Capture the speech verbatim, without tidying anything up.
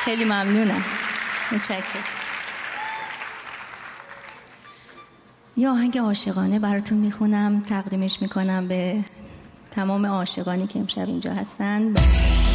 خیلی ممنونم. متشکرم. یه آهنگ عاشقانه براتون میخونم، تقدیمش میکنم به تمام عاشقانی که امشب اینجا هستن.